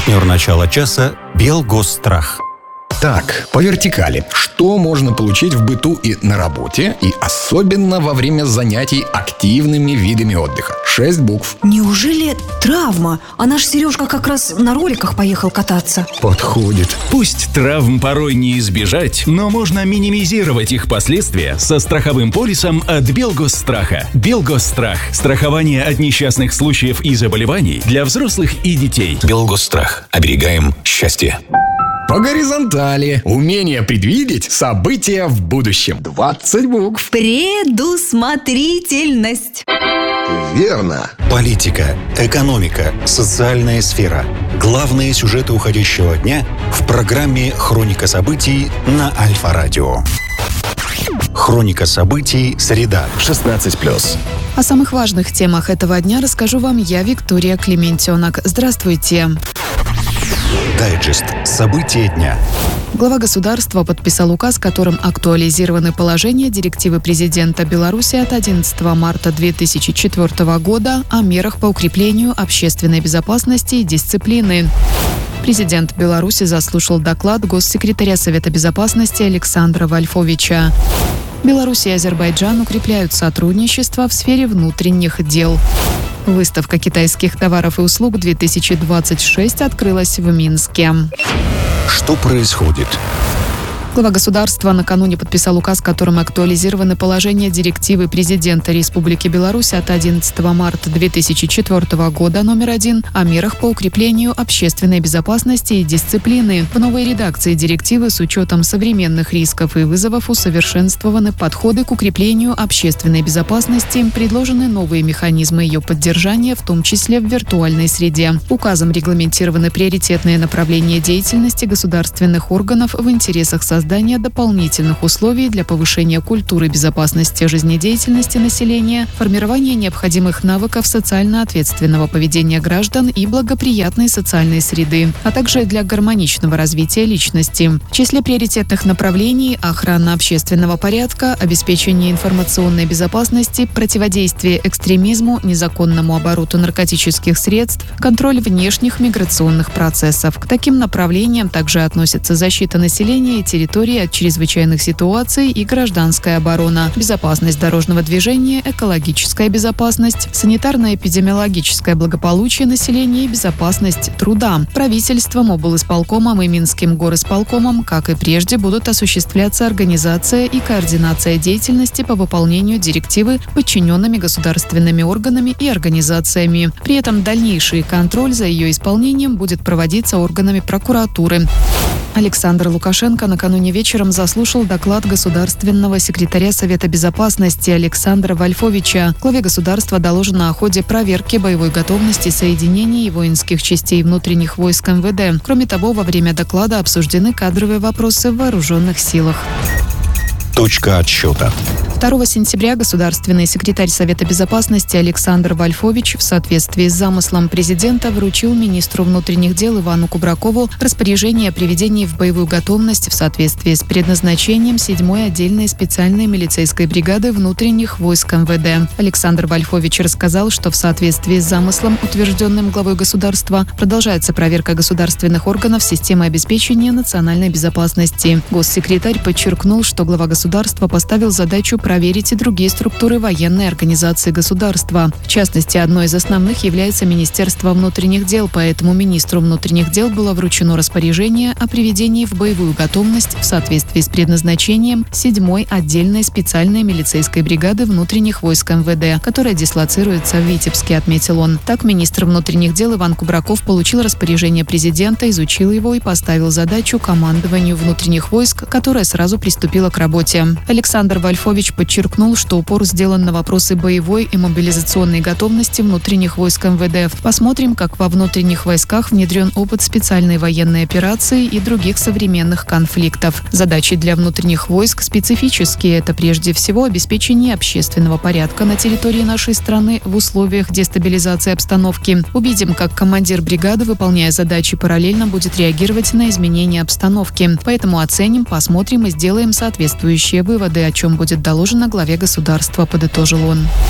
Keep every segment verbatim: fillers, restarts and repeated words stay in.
Партнер начала часа «Белгосстрах». Так, по вертикали. Что можно получить в быту и на работе, и особенно во время занятий активными видами отдыха? Шесть букв. Неужели травма? А наш Сережка как раз на роликах поехал кататься. Подходит. Пусть травм порой не избежать, но можно минимизировать их последствия со страховым полисом от Белгосстраха. Белгосстрах. Страхование от несчастных случаев и заболеваний для взрослых и детей. Белгосстрах. Оберегаем счастье. По горизонтали. Умение предвидеть события в будущем. двадцать букв. Предусмотрительность. Верно. Политика, экономика, социальная сфера. Главные сюжеты уходящего дня в программе «Хроника событий» на Альфа-радио. Хроника событий. Среда. шестнадцать плюс. О самых важных темах этого дня расскажу вам я, Виктория Клементенок. Здравствуйте. Дайджест. События дня. Глава государства подписал указ, которым актуализированы положения директивы президента Беларуси от одиннадцатого марта две тысячи четвёртого года о мерах по укреплению общественной безопасности и дисциплины. Президент Беларуси заслушал доклад госсекретаря Совета безопасности Александра Вольфовича. Беларусь и Азербайджан укрепляют сотрудничество в сфере внутренних дел. Выставка китайских товаров и услуг две тысячи двадцать шесть открылась в Минске. Что происходит? Глава государства накануне подписал указ, которым актуализированы положения директивы президента Республики Беларусь от одиннадцатого марта две тысячи четвёртого года номер один о мерах по укреплению общественной безопасности и дисциплины. В новой редакции директивы с учетом современных рисков и вызовов усовершенствованы подходы к укреплению общественной безопасности, предложены новые механизмы ее поддержания, в том числе в виртуальной среде. Указом регламентированы приоритетные направления деятельности государственных органов в интересах создания создания дополнительных условий для повышения культуры безопасности жизнедеятельности населения, формирования необходимых навыков социально ответственного поведения граждан и благоприятной социальной среды, а также для гармоничного развития личности. В числе приоритетных направлений – охрана общественного порядка, обеспечение информационной безопасности, противодействие экстремизму, незаконному обороту наркотических средств, контроль внешних миграционных процессов. К таким направлениям также относятся защита населения и территории от чрезвычайных ситуаций и гражданская оборона, безопасность дорожного движения, экологическая безопасность, санитарно-эпидемиологическое благополучие населения и безопасность труда. Правительством, облисполкомом и Минским горисполкомом, как и прежде, будут осуществляться организация и координация деятельности по выполнению директивы подчиненными государственными органами и организациями. При этом дальнейший контроль за ее исполнением будет проводиться органами прокуратуры. Александр Лукашенко накануне вечером заслушал доклад государственного секретаря Совета безопасности Александра Вольфовича. Главе государства доложено о ходе проверки боевой готовности соединений и воинских частей внутренних войск эм вэ дэ. Кроме того, во время доклада обсуждены кадровые вопросы в вооруженных силах. Точка отсчета. второго сентября государственный секретарь Совета безопасности Александр Вольфович в соответствии с замыслом президента вручил министру внутренних дел Ивану Кубракову распоряжение о приведении в боевую готовность в соответствии с предназначением седьмой отдельной специальной милицейской бригады внутренних войск эм вэ дэ. Александр Вольфович рассказал, что в соответствии с замыслом, утвержденным главой государства, продолжается проверка государственных органов системы обеспечения национальной безопасности. Госсекретарь подчеркнул, что глава государства Государство поставил задачу проверить и другие структуры военной организации государства. В частности, одной из основных является Министерство внутренних дел, поэтому министру внутренних дел было вручено распоряжение о приведении в боевую готовность в соответствии с предназначением седьмой отдельной специальной милицейской бригады внутренних войск эм вэ дэ, которая дислоцируется в Витебске, отметил он. Так, министр внутренних дел Иван Кубраков получил распоряжение президента, изучил его и поставил задачу командованию внутренних войск, которая сразу приступила к работе. Александр Вольфович подчеркнул, что упор сделан на вопросы боевой и мобилизационной готовности внутренних войск эм вэ дэ. Посмотрим, как во внутренних войсках внедрен опыт специальной военной операции и других современных конфликтов. Задачи для внутренних войск специфические. Это прежде всего обеспечение общественного порядка на территории нашей страны в условиях дестабилизации обстановки. Увидим, как командир бригады, выполняя задачи параллельно, будет реагировать на изменения обстановки. Поэтому оценим, посмотрим и сделаем соответствующие выводы, о чем будет доложено главе государства, подытожил он.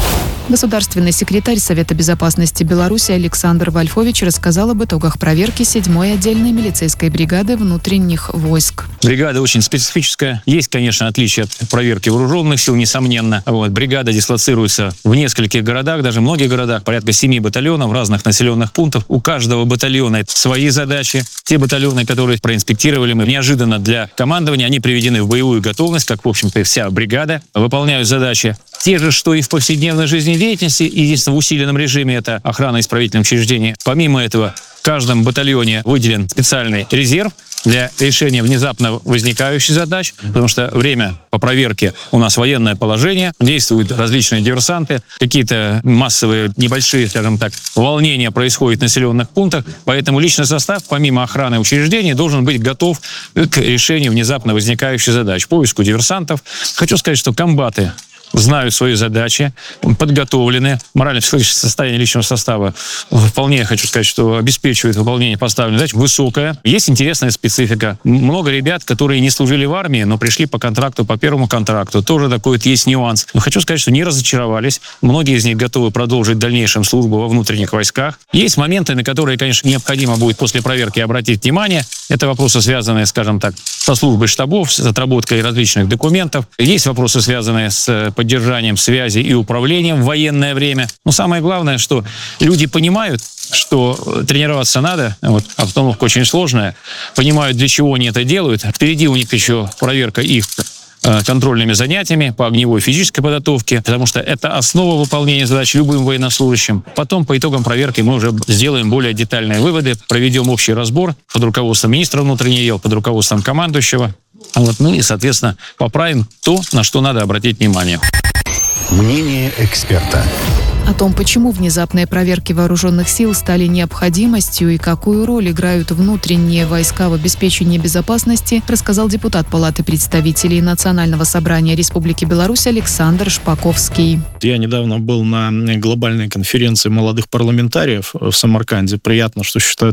Государственный секретарь Совета безопасности Беларуси Александр Вольфович рассказал об итогах проверки седьмой отдельной милицейской бригады внутренних войск. Бригада очень специфическая. Есть, конечно, отличия от проверки вооруженных сил, несомненно. Вот. Бригада дислоцируется в нескольких городах, даже многих городах, порядка семи батальонов в разных населенных пунктах. У каждого батальона свои задачи. Те батальоны, которые проинспектировали мы неожиданно для командования, они приведены в боевую готовность, как, в общем-то, вся бригада. Выполняют задачи те же, что и в повседневной жизнедеятельности, единственное, в усиленном режиме это охрана исправительных учреждений. Помимо этого, в каждом батальоне выделен специальный резерв для решения внезапно возникающих задач, потому что время по проверке у нас военное положение, действуют различные диверсанты, какие-то массовые небольшие, скажем так, волнения происходят в населенных пунктах, поэтому личный состав, помимо охраны учреждений, должен быть готов к решению внезапно возникающих задач, поиску диверсантов. Хочу сказать, что комбаты знают свои задачи, подготовлены. Морально-психологическое состояние личного состава вполне, хочу сказать, что обеспечивает выполнение поставленных задач высокое. Есть интересная специфика. Много ребят, которые не служили в армии, но пришли по контракту, по первому контракту. Тоже такой вот есть нюанс. Но хочу сказать, что не разочаровались. Многие из них готовы продолжить в дальнейшем службу во внутренних войсках. Есть моменты, на которые, конечно, необходимо будет после проверки обратить внимание. Это вопросы, связанные, скажем так, со службой штабов, с отработкой различных документов. Есть вопросы, связанные с поддержанием связи и управлением в военное время. Но самое главное, что люди понимают, что тренироваться надо, вот, обстановка очень сложная, понимают, для чего они это делают. Впереди у них еще проверка их контрольными занятиями по огневой физической подготовке, потому что это основа выполнения задач любым военнослужащим. Потом по итогам проверки мы уже сделаем более детальные выводы, проведем общий разбор под руководством министра внутренних дел, под руководством командующего. Вот, ну и, соответственно, поправим то, на что надо обратить внимание. Мнение эксперта. О том, почему внезапные проверки вооруженных сил стали необходимостью и какую роль играют внутренние войска в обеспечении безопасности, рассказал депутат Палаты представителей Национального собрания Республики Беларусь Александр Шпаковский. Я недавно был на глобальной конференции молодых парламентариев в Самарканде. Приятно, что считают